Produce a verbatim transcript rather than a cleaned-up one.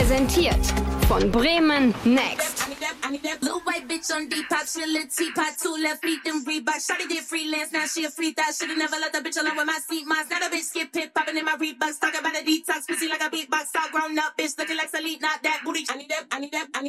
Präsentiert von Bremen Next. Little white bitch on Depop, she a little teapot, two left feet, them Reebok. Shawty did freelance, now she a free thought. Shoulda never let the bitch alone with my seat moss. Now the bitch skip hip, popping in my Reeboks. Talk about a detox, pussy like a beatbox. All grown up, bitch looking like Selena, not that booty. I need that, I need that, I need